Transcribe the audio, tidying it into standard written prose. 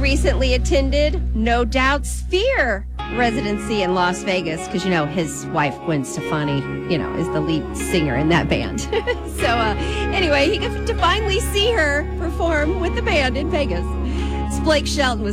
recently attended No Doubt Sphere residency in Las Vegas because, his wife, Gwen Stefani, is the lead singer in that band. So anyway, he got to finally see her perform with the band in Vegas. Blake Shelton was